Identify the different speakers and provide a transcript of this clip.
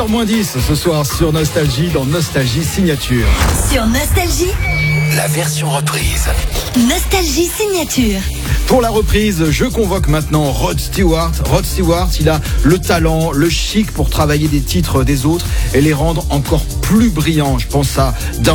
Speaker 1: 10h-10 ce soir sur Nostalgie dans Nostalgie Signature.
Speaker 2: Sur Nostalgie,
Speaker 3: la version reprise.
Speaker 2: Nostalgie Signature.
Speaker 1: Pour la reprise, je convoque maintenant Rod Stewart. Rod Stewart, il a le talent, le chic pour travailler des titres des autres et les rendre encore plus brillants. Je pense à